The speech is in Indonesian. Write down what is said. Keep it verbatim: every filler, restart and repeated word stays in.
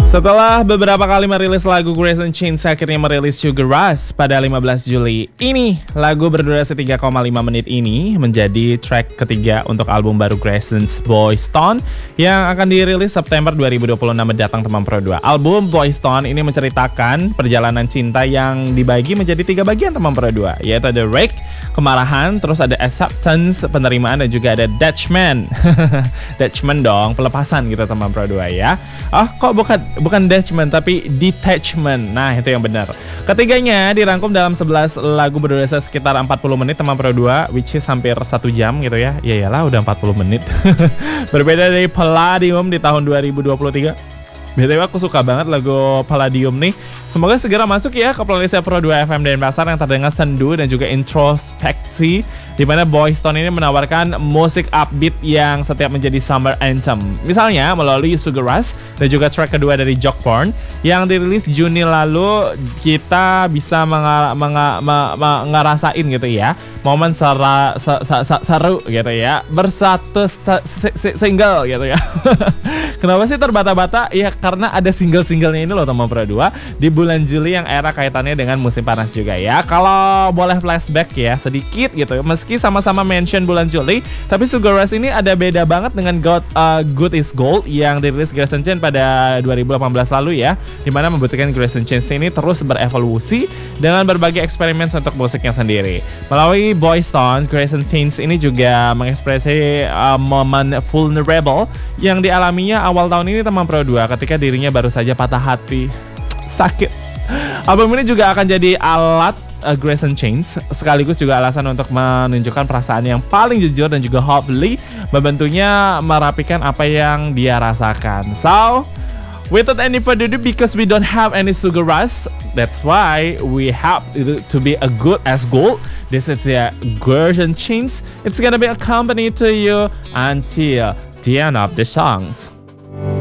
Setelah beberapa kali merilis lagu, Grace and Chains akhirnya merilis Sugar Rush pada lima belas Juli. Ini lagu berdurasi tiga koma lima menit ini menjadi track ketiga untuk album baru Grace and Boyz Town yang akan dirilis September dua ribu dua puluh enam mendatang, teman Pro dua. Album Boyz Town ini menceritakan perjalanan cinta yang dibagi menjadi tiga bagian, teman Pro dua, yaitu ada Rage, kemarahan, terus ada acceptance, penerimaan, dan juga ada detachment. Detachment dong, pelepasan gitu, teman Pro dua ya. Oh, kok bukan bukan detachment tapi detachment. Nah, itu yang benar. Ketiganya dirangkum dalam sebelas lagu berdurasi sekitar empat puluh menit, teman Pro dua, which is hampir satu jam gitu ya. Ya iyalah, udah empat puluh menit. Berbeda dari Palladium di tahun dua ribu dua puluh tiga. B T W aku suka banget lagu Palladium nih. Semoga segera masuk ya ke playlistnya Pro dua F M Denpasar yang terdengar sendu dan juga introspeksi, di mana Boyz Town ini menawarkan musik upbeat yang setiap menjadi summer anthem. Misalnya melalui Sugar Rush dan juga track kedua dari Jok Porn yang dirilis Juni lalu, kita bisa menga- menga- menga- menga- ngerasain gitu ya momen sera, se, se, se, seru gitu ya, bersatu sta, si, si, single gitu ya. Kenapa sih terbata-bata? Ya karena ada single-singlenya ini loh, teman Pro dua, di bulan Juli yang era kaitannya dengan musim panas juga ya. Kalau boleh flashback ya sedikit gitu, meski sama-sama mention bulan Juli, tapi Sugar Rush ini ada beda banget dengan God, uh, Good Is Gold yang dirilis Grace and Chains pada dua ribu delapan belas lalu ya, dimana membuktikan Grace and Chains ini terus berevolusi dengan berbagai eksperimen untuk musiknya sendiri. Melalui Boyz Town, Grace and Chains ini juga mengekspresi uh, momen vulnerable yang dialaminya awal tahun ini, teman Pro dua, ketika dirinya baru saja patah hati. Sakit. Album ini juga akan jadi alat uh, Grace and Chains, sekaligus juga alasan untuk menunjukkan perasaan yang paling jujur dan juga hopefully membantunya merapikan apa yang dia rasakan. So, without any further ado, because we don't have any Sugar Rush, that's why we have to be a good as gold. This is the Grace and Chains. It's gonna be accompanied to you until the end of the songs.